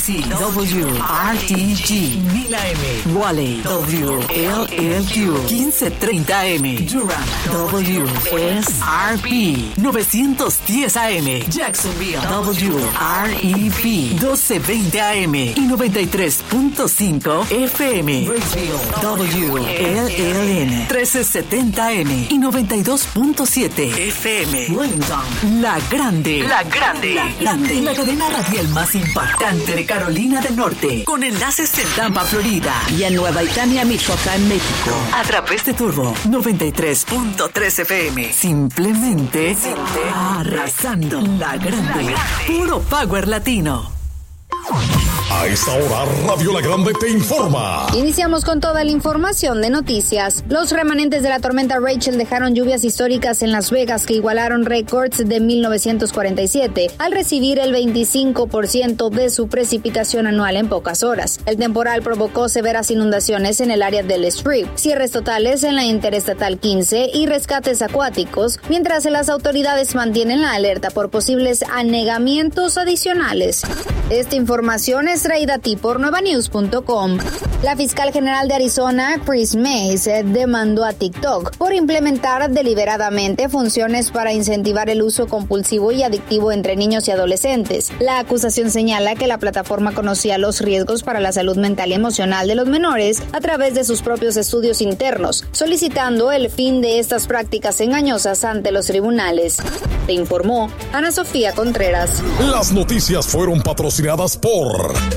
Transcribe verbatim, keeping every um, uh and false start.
C, W R T G, mil A M, Raleigh, W L L Q, quince treinta A M, Durham, W S R P, novecientos diez A M, Jacksonville, W R E P, doce veinte A M y noventa y tres punto cinco F M, Raceville, W L L N, trece setenta A M y noventa y dos punto siete F M, Layton, La Grande, La Grande, La Grande, la cadena radial más impactante de Carolina del Norte, con enlaces en Tampa, Florida, y en Nueva Italia, Michoacán, México, a través de Turbo noventa y tres punto tres F M. Simplemente arrasando. La Grande, puro power latino. A esta hora, Radio La Grande te informa. Iniciamos con toda la información de noticias. Los remanentes de la tormenta Rachel dejaron lluvias históricas en Las Vegas que igualaron récords de mil novecientos cuarenta y siete, al recibir el veinticinco por ciento de su precipitación anual en pocas horas. El temporal provocó severas inundaciones en el área del Strip, cierres totales en la Interestatal quince y rescates acuáticos, mientras las autoridades mantienen la alerta por posibles anegamientos adicionales. Esta información es traída a ti por nueva news punto com. La fiscal general de Arizona, Chris Mace, demandó a TikTok por implementar deliberadamente funciones para incentivar el uso compulsivo y adictivo entre niños y adolescentes. La acusación señala que la plataforma conocía los riesgos para la salud mental y emocional de los menores a través de sus propios estudios internos, solicitando el fin de estas prácticas engañosas ante los tribunales. Te informó Ana Sofía Contreras. Las noticias fueron patrocinadas por